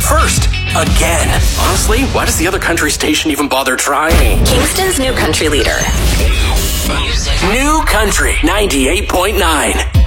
first. Again. Honestly, why does the other country station even bother trying? Kingston's new country leader. New Country 98.9.